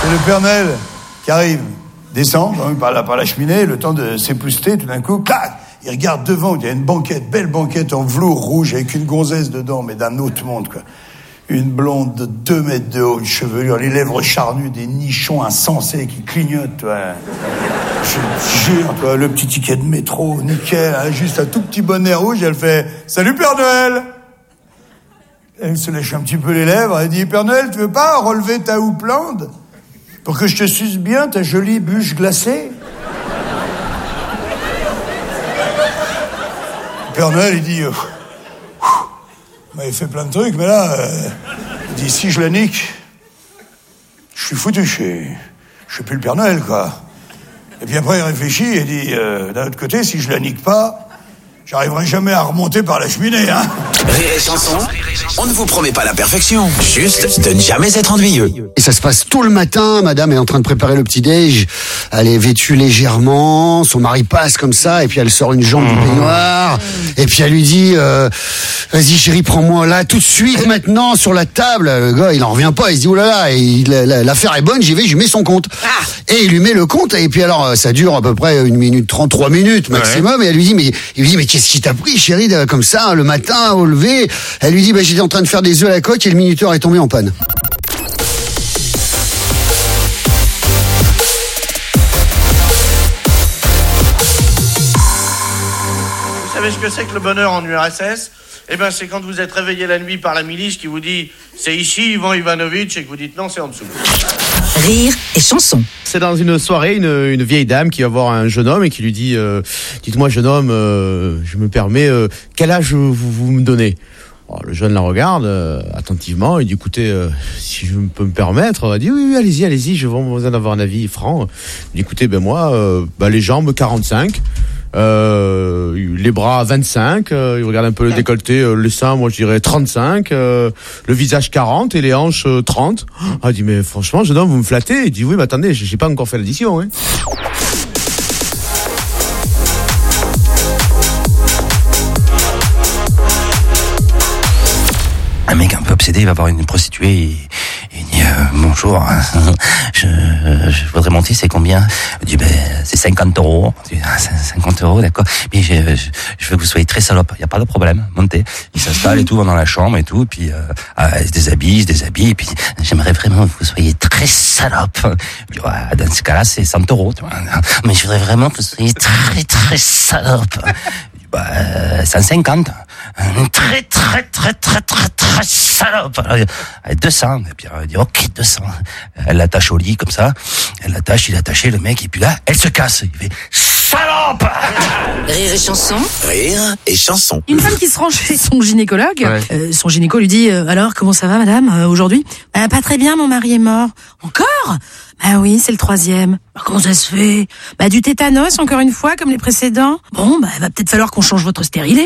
C'est le Père Noël qui arrive, descend donc, par la cheminée, le temps de s'épousseter, tout d'un coup, clac, il regarde devant, il y a une banquette, belle banquette en velours rouge avec une gonzesse dedans, mais d'un autre monde, quoi. Une blonde de 2 mètres de haut, une chevelure, les lèvres charnues, des nichons insensés qui clignotent, toi. Je te jure, toi, le petit ticket de métro, nickel, hein, juste un tout petit bonnet rouge, elle fait « Salut Père Noël !» Elle se lèche un petit peu les lèvres, elle dit « Père Noël, tu veux pas relever ta houppelande pour que je te suce bien ta jolie bûche glacée ?» Père Noël, il dit il m'avait fait plein de trucs, mais là, il dit, si je la nique, je suis foutu, je suis plus le Père Noël, quoi. Et puis après, il réfléchit et dit, d'un autre côté, si je la nique pas, j'arriverai jamais à remonter par la cheminée, hein. Rire et chanson, on ne vous promet pas la perfection, juste de ne jamais être ennuyeux. Et ça se passe tôt le matin, madame est en train de préparer le petit-déj, elle est vêtue légèrement, son mari passe comme ça, et puis elle sort une jambe du peignoir, et puis elle lui dit, vas-y chérie, prends-moi là, tout de suite, maintenant, sur la table. Le gars, il en revient pas, il se dit, oulala, l'affaire est bonne, j'y vais, je lui mets son compte. Et il lui met le compte, et puis alors, ça dure à peu près 1 minute 30, 3 minutes maximum, et elle lui dit, mais qu'est-ce qui t'a pris, chérie, comme ça, le matin, au lever? Elle lui dit, j'étais en train de faire des œufs à la coque et le minuteur est tombé en panne. Vous savez ce que c'est que le bonheur en URSS? Eh ben, c'est quand vous êtes réveillé la nuit par la milice qui vous dit « C'est ici, Ivan Ivanovitch » et que vous dites « Non, c'est en dessous ». Rire et chanson. C'est dans une soirée, une vieille dame qui va voir un jeune homme et qui lui dit dites-moi jeune homme, je me permets, quel âge vous me donnez? Alors, le jeune la regarde attentivement, il dit écoutez, si je peux me permettre, elle dit oui, allez-y, je vais besoin d'avoir un avis franc. Il dit écoutez, moi, les jambes 45, les bras 25, il regarde un peu le décolleté, les seins, moi je dirais 35, le visage 40 et les hanches 30. Elle dit mais franchement jeune homme, vous me flattez. Il dit oui, mais attendez, j'ai pas encore fait l'addition, hein. Un mec un peu obsédé, il va voir une prostituée et il dit bonjour, je voudrais monter, c'est combien? Il dit c'est 50 €. Il dit 50 €, d'accord. Mais je veux que vous soyez très salope, il y a pas de problème, montez. Il s'installe et tout, va dans la chambre et tout, et puis il se déshabille, et puis j'aimerais vraiment que vous soyez très salope. Il dit dans ce cas-là c'est 100 €, tu vois. Mais je voudrais vraiment que vous soyez très très salope. 150. Très salope. 200. Et puis elle dit ok 200. Elle l'attache au lit comme ça. Il est attaché le mec et puis là elle se casse. Il fait salope. Rire et chanson. Rire et chanson. Une femme qui se rend chez son gynécologue, son gynéco lui dit alors comment ça va madame aujourd'hui? Pas très bien, mon mari est mort. Encore? Bah oui, c'est le 3e. Comment ça se fait? Du tétanos, encore une fois, comme les précédents. Bon, il va peut-être falloir qu'on change votre stérilet.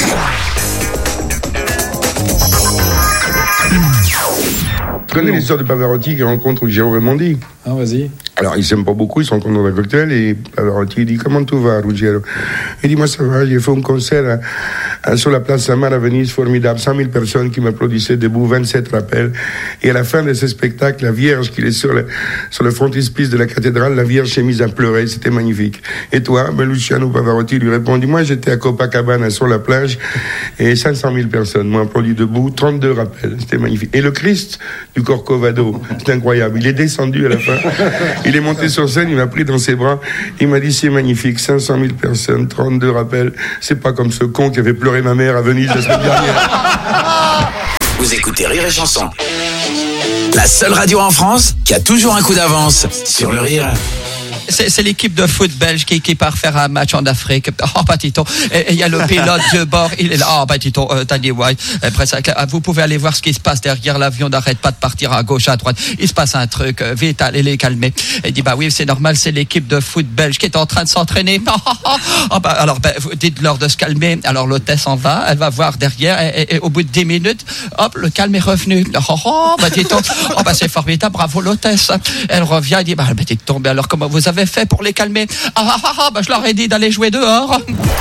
Tu connais l'histoire de Pavarotti qui rencontre Giro Raimondi? Ah, vas-y. Alors, ils s'aiment pas beaucoup, ils sont rencontrent dans un cocktail et Pavarotti dit « Comment tout va, Ruggiero ?» Il dit « Moi, ça va, j'ai fait un concert sur la place Samar à Venise, formidable, 100 000 personnes qui m'applaudissaient debout, 27 rappels. Et à la fin de ce spectacle, la Vierge qui est sur le frontispice de la cathédrale, la Vierge s'est mise à pleurer, c'était magnifique. Et toi, Luciano Pavarotti lui répondit « Moi, j'étais à Copacabana sur la plage et 500 000 personnes m'ont applaudi debout, 32 rappels, c'était magnifique. Et le Christ du Corcovado, c'est incroyable, il est descendu à la fin. Il est monté sur scène, il m'a pris dans ses bras, il m'a dit c'est magnifique, 500 000 personnes, 32 rappels, c'est pas comme ce con qui avait pleuré ma mère à Venise la semaine dernière. Vous écoutez Rire et chanson, la seule radio en France qui a toujours un coup d'avance sur le rire. C'est l'équipe de foot belge qui part faire un match en Afrique. Oh, Patito. Et il y a le pilote de bord. Il est là. Oh, Patito, Tony White. Après ça, vous pouvez aller voir ce qui se passe derrière l'avion. N'arrête pas de partir à gauche, à droite. Il se passe un truc. Vite, allez les calmer. Il dit, oui, c'est normal. C'est l'équipe de foot belge qui est en train de s'entraîner. Alors, dites-leur de se calmer. Alors, l'hôtesse s'en va. Elle va voir derrière. Et au bout de 10 minutes, hop, le calme est revenu. Patito. C'est formidable. Bravo, l'hôtesse. Elle revient. Elle dit, dites tomber. Alors, comment vous avez fait pour les calmer? Je leur ai dit d'aller jouer dehors.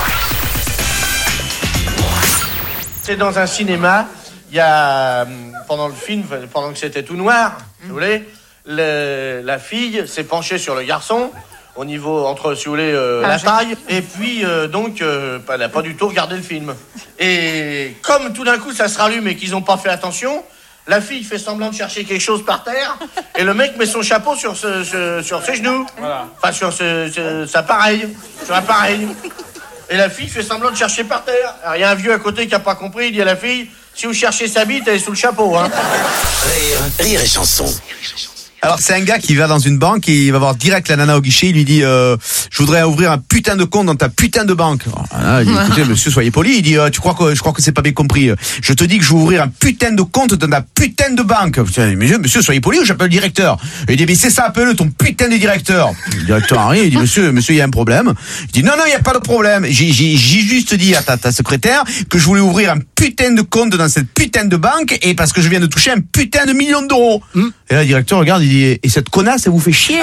C'est dans un cinéma, il y a, pendant le film, pendant que c'était tout noir, si vous voulez, la fille s'est penchée sur le garçon, au niveau, entre, si vous voulez, la taille, et puis, elle n'a pas du tout regardé le film. Et comme tout d'un coup, ça se rallume et qu'ils n'ont pas fait attention, la fille fait semblant de chercher quelque chose par terre, et le mec met son chapeau sur ses genoux. Voilà. Enfin, sur sa pareille, sur un pareil. Et la fille fait semblant de chercher par terre. Alors, il y a un vieux à côté qui n'a pas compris, il dit à la fille, si vous cherchez sa bite, elle est sous le chapeau, hein. Rire et chanson. Alors c'est un gars qui va dans une banque et il va voir direct la nana au guichet, il lui dit je voudrais ouvrir un putain de compte dans ta putain de banque. Alors, il dit, écoutez monsieur, soyez poli. Il dit je crois que c'est pas bien compris. Je te dis que je vais ouvrir un putain de compte dans ta putain de banque. Monsieur, soyez poli ou j'appelle le directeur. Il dit mais c'est ça, appelle-le ton putain de directeur. Le directeur arrive, il dit monsieur, il y a un problème. Il dit non, il y a pas de problème. J'ai juste dit à ta secrétaire que je voulais ouvrir un putain de compte dans cette putain de banque et parce que je viens de toucher un putain de million d'euros. Et là le directeur regarde, il dit et cette connasse, elle vous fait chier.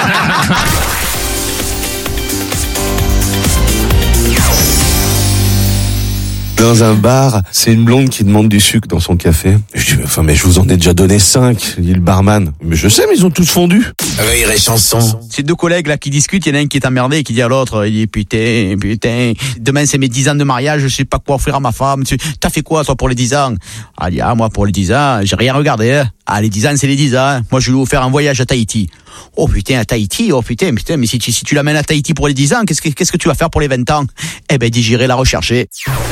Dans un bar, c'est une blonde qui demande du sucre dans son café. Je dis, mais je vous en ai déjà donné 5, dit le barman. Mais je sais, mais ils ont tous fondu. Rire et chanson. C'est deux collègues là qui discutent, il y en a un qui est emmerdé et qui dit à l'autre, il dit putain, demain c'est mes 10 ans de mariage, je sais pas quoi offrir à ma femme. T'as fait quoi toi pour les 10 ans? Ah, dit, moi pour les 10 ans, j'ai rien regardé. Hein. Ah, les 10 ans c'est les 10 ans. Moi je lui ai offert un voyage à Tahiti. Oh putain, à Tahiti, mais si tu l'amènes à Tahiti pour les 10 ans, qu'est-ce que tu vas faire pour les 20 ans? Eh ben, dis, j'irai la rechercher.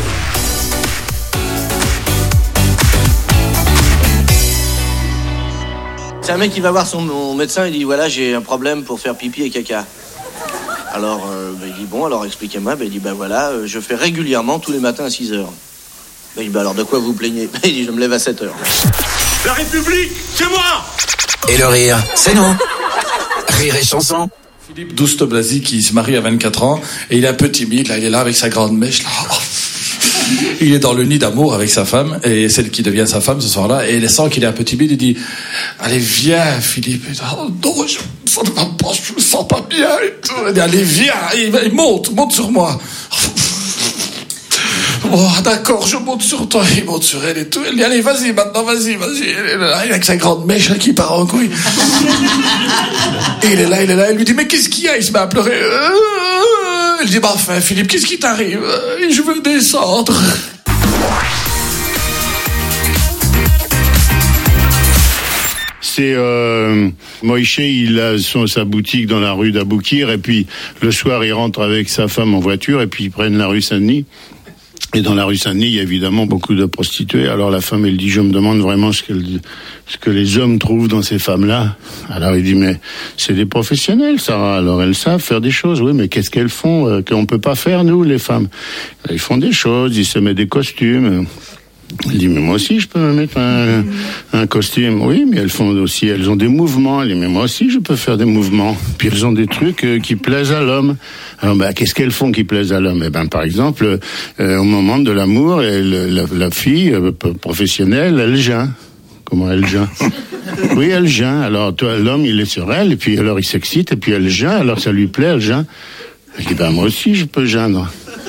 C'est un mec qui va voir son médecin, il dit voilà, j'ai un problème pour faire pipi et caca. Alors, il dit bon, alors expliquez-moi. Il dit voilà, je fais régulièrement tous les matins à 6h. Il dit alors de quoi vous plaignez? Il dit je me lève à 7h. La République, c'est moi! Et le rire, c'est nous. Rire et chanson. Philippe Douste-Blazy qui se marie à 24 ans et il est un peu timide, là, il est là avec sa grande mèche, là. Il est dans le nid d'amour avec sa femme et celle qui devient sa femme ce soir-là et elle sent qu'il est un peu timide, il dit allez viens Philippe. Oh, non, je me sens pas bien et tout. Il dit allez viens, il monte sur moi. Oh d'accord, je monte sur toi, il monte sur elle et tout. Elle dit allez vas-y maintenant, vas-y. Elle est là, avec sa grande mèche qui part en couille. Et il est là, elle lui dit mais qu'est-ce qu'il y a? Il se met à pleurer. Elle dit enfin Philippe, qu'est-ce qui t'arrive? Je veux descendre. C'est Moïse, il a sa boutique dans la rue d'Aboukir et puis le soir il rentre avec sa femme en voiture et puis ils prennent la rue Saint-Denis. Et dans la rue Saint-Denis, il y a évidemment beaucoup de prostituées. Alors la femme, elle dit, je me demande vraiment ce que les hommes trouvent dans ces femmes-là. Alors il dit, mais c'est des professionnels, Sarah. Alors elles savent faire des choses. Oui, mais qu'est-ce qu'elles font qu'on peut pas faire, nous, les femmes? Ils font des choses, ils se mettent des costumes. Elle dit, mais moi aussi, je peux me mettre un costume. Oui, mais elles ont des mouvements. Elle dit, mais moi aussi, je peux faire des mouvements. Puis elles ont des trucs qui plaisent à l'homme. Alors, qu'est-ce qu'elles font qui plaisent à l'homme? Par exemple, au moment de l'amour, la fille professionnelle, elle geint. Comment elle geint? Oui, elle geint. Alors, toi, l'homme, il est sur elle, et puis alors il s'excite, et puis elle geint, alors ça lui plaît, elle geint. Elle dit, moi aussi, je peux geindre.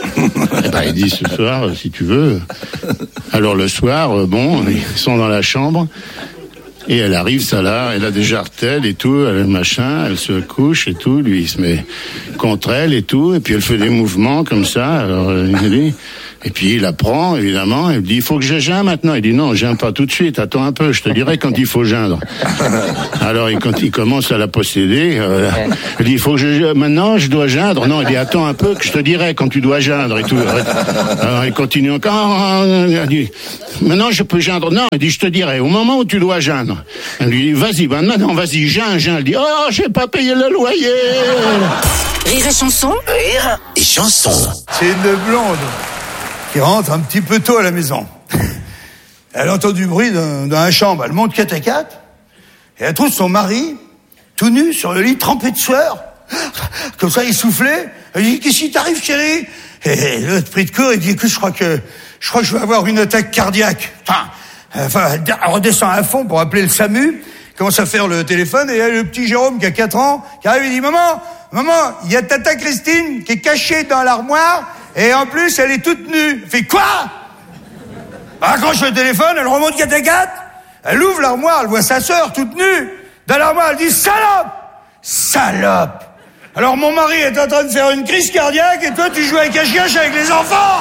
Il dit ce soir, si tu veux. Alors le soir, ils sont dans la chambre et elle arrive, ça là, elle a des jartelles et tout, elle a le machin, elle se couche et tout, lui il se met contre elle et tout, et puis elle fait des mouvements comme ça, alors il dit, et puis il la prend évidemment, elle dit il faut que je geins maintenant, il dit non, je geins pas tout de suite, attends un peu, je te dirai quand il faut geindre. Alors quand il commence à la posséder, elle dit il faut que maintenant je dois geindre, non, il dit attends un peu que je te dirai quand tu dois geindre et tout. Alors il continue encore, elle dit maintenant je peux geindre, non, il dit je te dirai au moment où tu dois geindre. Elle lui dit vas-y, maintenant vas-y, geins, elle dit oh j'ai pas payé le loyer. Rire et chanson. Rire et chanson. C'est une blonde qui rentre un petit peu tôt à la maison. Elle entend du bruit dans la chambre. Elle monte 4 à 4 et elle trouve son mari tout nu sur le lit, trempé de sueur. Comme ça, essoufflé. Elle dit qu'est-ce qui t'arrive, chérie? Et l'autre pris de court, il dit écoute, je crois que je vais avoir une attaque cardiaque. Elle redescend à fond pour appeler le SAMU. Commence à faire le téléphone et il y a le petit Jérôme qui a 4 ans qui arrive et dit maman, il y a tata Christine qui est cachée dans l'armoire et en plus elle est toute nue. Elle fait quoi? Elle accroche le téléphone, elle remonte 4 à 4, elle ouvre l'armoire, elle voit sa sœur toute nue dans vers moi, elle dit « Salope !»« Salope !» Alors mon mari est en train de faire une crise cardiaque et toi tu joues à cache-cache avec les enfants.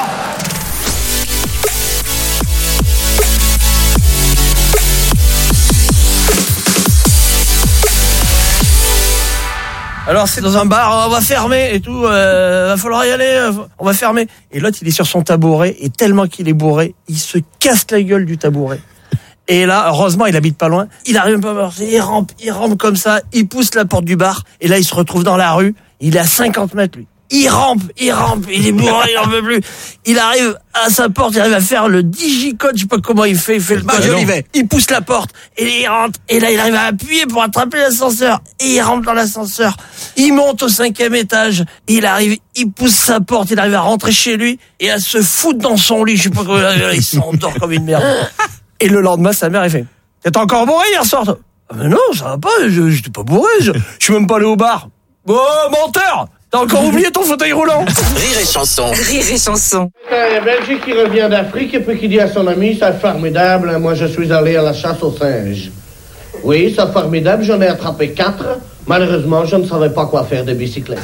Alors c'est dans un bar, on va fermer et tout, va falloir y aller, on va fermer. Et l'autre il est sur son tabouret et tellement qu'il est bourré, il se casse la gueule du tabouret. Et là, heureusement, il habite pas loin. Il arrive pas à marcher, il rampe comme ça, il pousse la porte du bar et là il se retrouve dans la rue. Il est à 50 mètres lui. Il rampe, il est bourré, il en veut plus. Il arrive à sa porte, il arrive à faire le digicode, je sais pas comment il fait le code. Il pousse la porte, et il rentre, et là il arrive à appuyer pour attraper l'ascenseur, et il rentre dans l'ascenseur. Il monte au 5e étage, il arrive, il pousse sa porte, il arrive à rentrer chez lui, et à se foutre dans son lit, je sais pas comment il s'endort comme une merde. Et le lendemain, sa mère, elle fait, t'es encore bourré hier soir, toi? Ah mais non, ça va pas, j'étais pas bourré, je suis même pas allé au bar. Oh, menteur! T'as encore oublié ton fauteuil roulant? Rire et chanson. Rire et chanson. Un Belge qui revient d'Afrique et puis qui dit à son ami, c'est formidable, moi je suis allé à la chasse aux singes. Oui, c'est formidable, j'en ai attrapé 4. Malheureusement, je ne savais pas quoi faire des bicyclettes.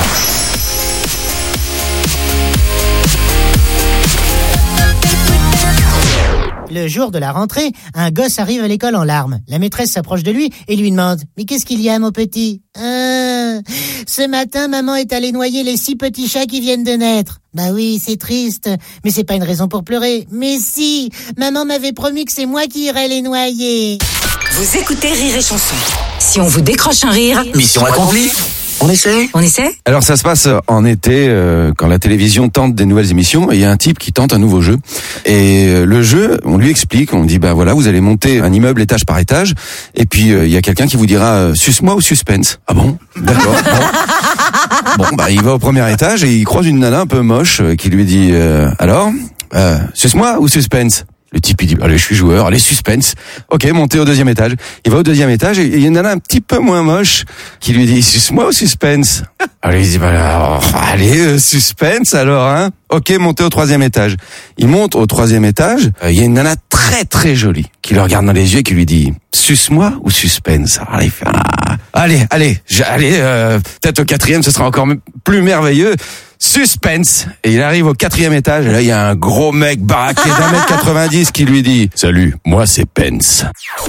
Le jour de la rentrée, un gosse arrive à l'école en larmes. La maîtresse s'approche de lui et lui demande « Mais qu'est-ce qu'il y a, mon petit ?»« Ce matin, maman est allée noyer les 6 petits chats qui viennent de naître. »« Bah oui, c'est triste, mais c'est pas une raison pour pleurer. »« Mais si, maman m'avait promis que c'est moi qui irais les noyer. » Vous écoutez Rire et chanson. Si on vous décroche un rire... Mission accomplie. On essaie? Alors ça se passe en été, quand la télévision tente des nouvelles émissions, et il y a un type qui tente un nouveau jeu. Et le jeu, on lui explique, on dit bah voilà, vous allez monter un immeuble étage par étage, et puis il y a quelqu'un qui vous dira suce-moi ou suspense. Ah bon? D'accord. Bon bah il va au premier étage et il croise une nana un peu moche qui lui dit alors suce-moi ou suspense? Le type, il dit, allez, je suis joueur, allez, suspense. Ok, montez au 2e étage. Il va au 2e étage et il y a une nana un petit peu moins moche qui lui dit, suce-moi ou suspense? Alors, il dit, bah, allez, suspense, alors, hein. Ok, montez au 3e étage. Il monte au 3e étage. Il y a une nana très, très jolie qui le regarde dans les yeux et qui lui dit, suce-moi ou suspense? Alors, il fait, allez, peut-être au 4e, ce sera encore plus merveilleux. Suspense. Et il arrive au 4e étage, et là, il y a un gros mec baraqué d'1m90 qui lui dit « Salut, moi c'est Pence ».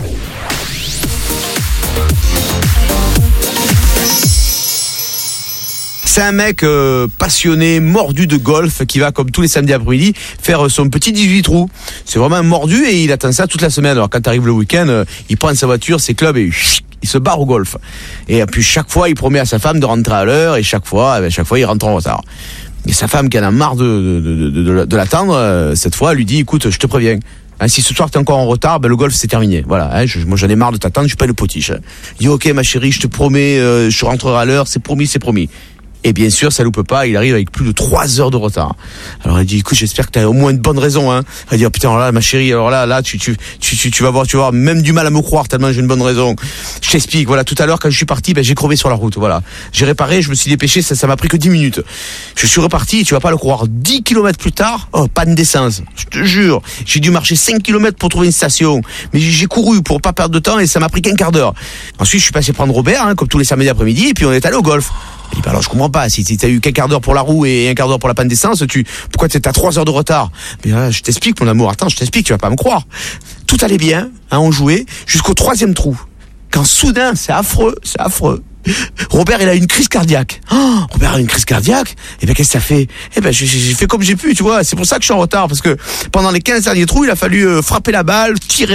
C'est un mec passionné, mordu de golf, qui va, comme tous les samedis après-midi, faire son petit 18 trous. C'est vraiment un mordu et il attend ça toute la semaine. Alors quand arrive le week-end, il prend sa voiture, ses clubs et il se barre au golf. Et puis chaque fois, il promet à sa femme de rentrer à l'heure et chaque fois, il rentre en retard. Et sa femme, qui en a marre de l'attendre, cette fois, elle lui dit, écoute, je te préviens. Hein, si ce soir t'es encore en retard, le golf c'est terminé. Voilà, hein, moi j'en ai marre de t'attendre, je paye le potiche. Il dit, ok ma chérie, je te promets, je rentrerai à l'heure, c'est promis. Et bien sûr, ça loupe pas, il arrive avec plus de 3 heures de retard. Alors elle dit, écoute, j'espère que t'as au moins une bonne raison, hein. Elle dit, oh putain, alors là, ma chérie, alors là, tu vas voir même du mal à me croire tellement j'ai une bonne raison. Je t'explique, voilà, tout à l'heure, quand je suis parti, j'ai crevé sur la route, voilà. J'ai réparé, je me suis dépêché, ça m'a pris que 10 minutes. Je suis reparti, tu vas pas le croire, 10 km plus tard, panne d'essence. Je te jure, j'ai dû marcher 5 km pour trouver une station. Mais j'ai couru pour pas perdre de temps et ça m'a pris qu'un quart d'heure. Ensuite, je suis passé prendre Robert, hein, comme tous les samedis après-midi, et puis on est allé au golf. Il dit, bah alors je comprends pas, si t'as eu qu'un quart d'heure pour la roue et un quart d'heure pour la panne d'essence, pourquoi t'as 3 heures de retard? Mais là, je t'explique mon amour, attends, tu vas pas me croire. Tout allait bien, hein, on jouait, jusqu'au 3e trou. Quand soudain, c'est affreux. Robert, il a une crise cardiaque. Robert a une crise cardiaque. Et ben, qu'est-ce que ça fait? Eh ben, j'ai fait comme j'ai pu, tu vois. C'est pour ça que je suis en retard, parce que pendant les 15 derniers trous, il a fallu frapper la balle, tirer